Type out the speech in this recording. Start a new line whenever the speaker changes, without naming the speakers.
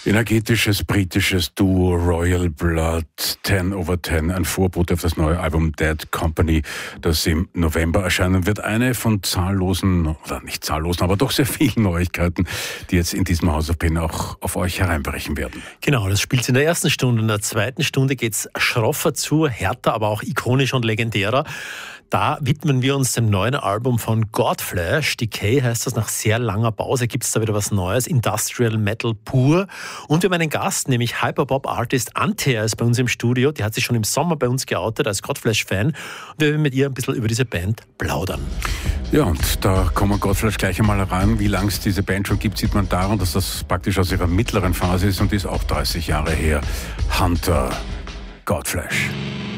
Energetisches britisches Duo Royal Blood, 10 over 10, ein Vorbote auf das neue Album Dead Company, das im November erscheinen wird. Eine von zahllosen, oder nicht zahllosen, aber doch sehr vielen Neuigkeiten, die jetzt in diesem House of Pain auch auf euch hereinbrechen werden.
Genau, das spielt in der ersten Stunde. In der zweiten Stunde geht's schroffer zu, härter, aber auch ikonischer und legendärer. Da widmen wir uns dem neuen Album von Godflesh. Decay heißt das, nach sehr langer Pause gibt es da wieder was Neues. Industrial Metal pur. Und wir haben einen Gast, nämlich Hyperpop-Artist Antea ist bei uns im Studio. Die hat sich schon im Sommer bei uns geoutet als Godflesh-Fan. Und wir werden mit ihr ein bisschen über diese Band plaudern.
Ja, und da kommen wir Godflesh gleich einmal ran. Wie lange es diese Band schon gibt, sieht man daran, dass das praktisch aus ihrer mittleren Phase ist und die ist auch 30 Jahre her. Hunter, Godflesh.